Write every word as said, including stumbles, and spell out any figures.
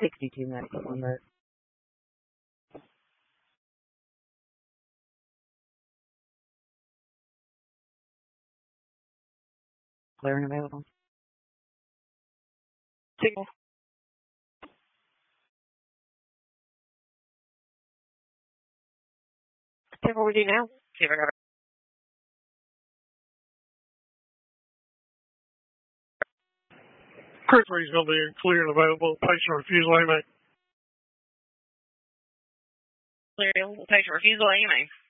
sixty-two medical on that. Clear and available. Signal. Okay, what we do now? See if I got it. Crew three is going to be clear and available. Patient refusal A M A. Clear and available. Patient refusal A M A.